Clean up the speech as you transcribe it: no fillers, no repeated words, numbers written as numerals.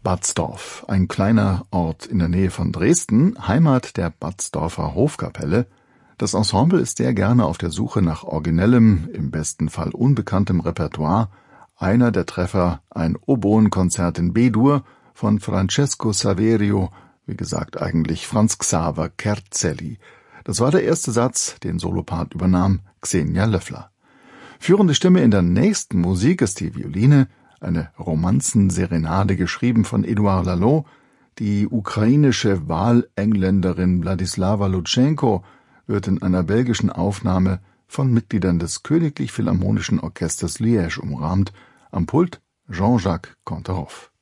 Batzdorf, ein kleiner Ort in der Nähe von Dresden, Heimat der Batzdorfer Hofkapelle. Das Ensemble ist sehr gerne auf der Suche nach originellem, im besten Fall unbekanntem Repertoire. Einer der Treffer, ein Oboenkonzert in B-Dur von Francesco Saverio, wie gesagt eigentlich Franz Xaver Kerzelli. Das war der erste Satz, den Solopart übernahm Xenia Löffler. Führende Stimme in der nächsten Musik ist die Violine, eine Romanzenserenade geschrieben von Edouard Lalo. Die ukrainische Wahlengländerin Wladislawa Lutschenko wird in einer belgischen Aufnahme von Mitgliedern des Königlich Philharmonischen Orchesters Liège umrahmt. Am Pult Jean-Jacques Canteroff.